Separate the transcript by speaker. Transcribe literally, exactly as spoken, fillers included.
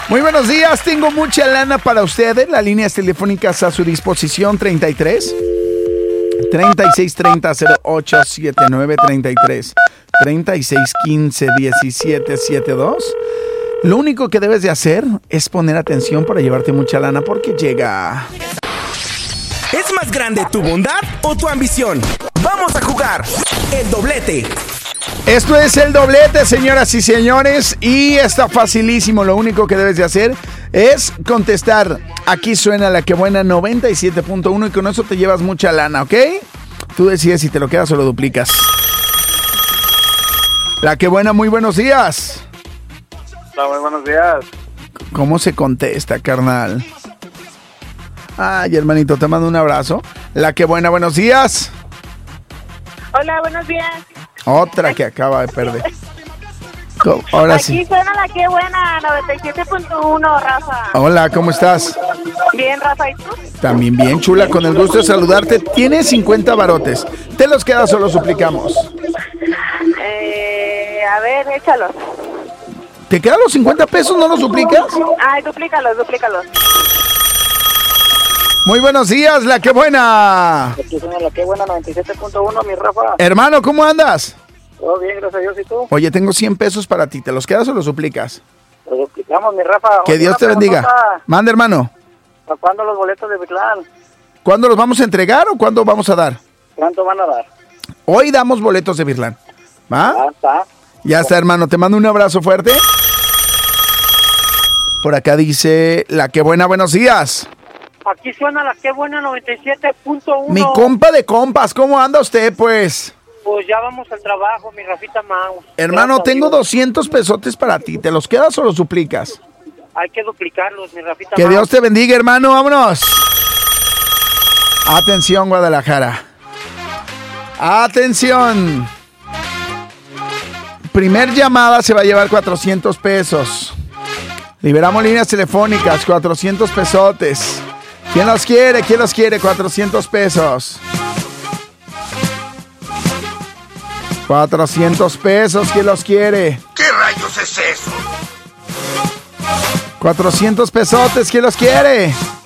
Speaker 1: Muy buenos días, tengo mucha lana para ustedes. Las líneas telefónicas a su disposición: treinta y tres, treinta y seis treinta, cero ocho setenta y nueve, treinta y tres, treinta y seis quince, diecisiete setenta y dos. Lo único que debes de hacer es poner atención para llevarte mucha lana, porque llega...
Speaker 2: ¿Es más grande tu bondad o tu ambición? Vamos a jugar el doblete.
Speaker 1: Esto es el doblete, señoras y señores, y está facilísimo. Lo único que debes de hacer es contestar. Aquí suena La Que Buena noventa y siete punto uno y con eso te llevas mucha lana, ¿ok? Tú decides si te lo quedas o lo duplicas. La Que Buena, muy buenos días.
Speaker 3: Hola, muy buenos días.
Speaker 1: ¿Cómo se contesta, carnal? Ay, hermanito, te mando un abrazo. La Que Buena, buenos días.
Speaker 4: Hola, buenos días.
Speaker 1: Otra que acaba de perder. Ahora
Speaker 4: Aquí
Speaker 1: sí.
Speaker 4: suena La Que Buena noventa y siete punto uno, Rafa.
Speaker 1: Hola, ¿cómo estás?
Speaker 4: Bien, Rafa, ¿y tú?
Speaker 1: También bien, chula, con el gusto de saludarte. Tienes cincuenta barotes. ¿Te los quedas o los suplicamos?
Speaker 4: Eh, a ver, échalos.
Speaker 1: ¿Te quedan los cincuenta pesos? ¿No los suplicas?
Speaker 4: Ay, duplícalos, duplícalos.
Speaker 1: Muy buenos días, La Que Buena.
Speaker 3: Aquí suena La Que Buena noventa y siete punto uno, mi Rafa.
Speaker 1: Hermano, ¿cómo andas?
Speaker 3: Todo bien, gracias a Dios, ¿y tú?
Speaker 1: Oye, tengo cien pesos para ti. ¿Te los quedas o los suplicas?
Speaker 3: Lo duplicamos, mi Rafa.
Speaker 1: Que
Speaker 3: Oye,
Speaker 1: Dios
Speaker 3: una
Speaker 1: te bendiga.
Speaker 3: preguntota.
Speaker 1: Manda, hermano.
Speaker 3: ¿Para cuándo los boletos de Bitlán?
Speaker 1: ¿Cuándo los vamos a entregar o cuándo vamos a dar?
Speaker 3: ¿Cuánto van a dar?
Speaker 1: Hoy damos boletos de Birlán. ¿Va?
Speaker 3: Ah, está.
Speaker 1: Ya está, hermano. Te mando un abrazo fuerte. Por acá dice La Que Buena, buenos días.
Speaker 3: Aquí suena La Que Buena noventa y siete punto uno.
Speaker 1: Mi compa de compas, ¿cómo anda usted, pues?
Speaker 3: Pues ya vamos al trabajo, mi Rafita Mau.
Speaker 1: Hermano,
Speaker 3: Gracias,
Speaker 1: tengo
Speaker 3: Dios.
Speaker 1: doscientos pesotes para ti. ¿Te los quedas o los suplicas?
Speaker 3: Hay que duplicarlos, mi Rafita
Speaker 1: Que
Speaker 3: Mau.
Speaker 1: Dios te bendiga, hermano. Vámonos. Atención, Guadalajara. Atención. Primer llamada se va a llevar cuatrocientos pesos. Liberamos líneas telefónicas, cuatrocientos pesotes. ¿Quién los quiere? ¿Quién los quiere? cuatrocientos pesos. cuatrocientos pesos, ¿quién los quiere?
Speaker 2: ¿Qué rayos es eso?
Speaker 1: cuatrocientos pesotes, ¿quién los quiere?